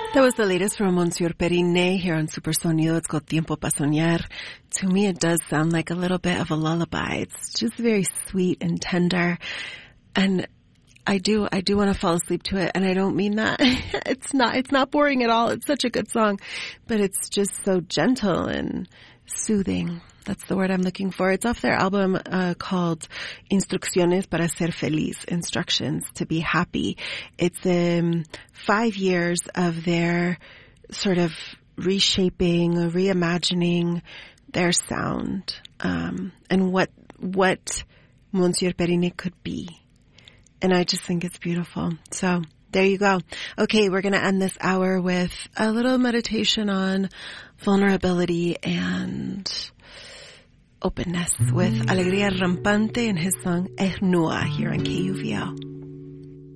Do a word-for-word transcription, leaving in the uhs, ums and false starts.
That was the latest from Monsieur Periné here on Supersonido. It's called Tiempo Pa Soñar. To me, it does sound like a little bit of a lullaby. It's just very sweet and tender. And I do, I do want to fall asleep to it. And I don't mean that. It's not, it's not boring at all. It's such a good song, but it's just so gentle and soothing. That's the word I'm looking for. It's off their album uh, called Instrucciones para Ser Feliz, Instructions to Be Happy. It's um, five years of their sort of reshaping, reimagining their sound, um, and what what Monsieur Periné could be. And I just think it's beautiful. So there you go. Okay, we're going to end this hour with a little meditation on vulnerability and openness with Alegría Rampante and his song Ernua here on K U V L.